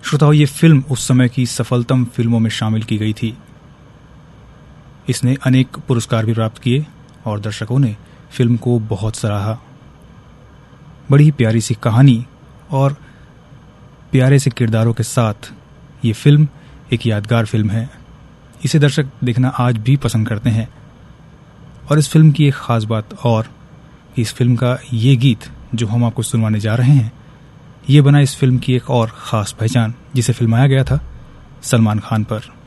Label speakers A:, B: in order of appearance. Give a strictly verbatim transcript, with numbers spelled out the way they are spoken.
A: श्रोताओं, ये फिल्म उस समय की सफलतम फिल्मों में शामिल की गई थी। इसने अनेक पुरस्कार भी प्राप्त किए और दर्शकों ने फिल्म को बहुत सराहा। बड़ी प्यारी सी कहानी और प्यारे से किरदारों के साथ ये फिल्म एक यादगार फिल्म है। इसे दर्शक देखना आज भी पसंद करते हैं। और इस फिल्म की एक खास बात और इस फिल्म का ये गीत जो हम आपको सुनवाने जा रहे हैं, ये बना इस फिल्म की एक और खास पहचान, जिसे फिल्माया गया था सलमान खान पर।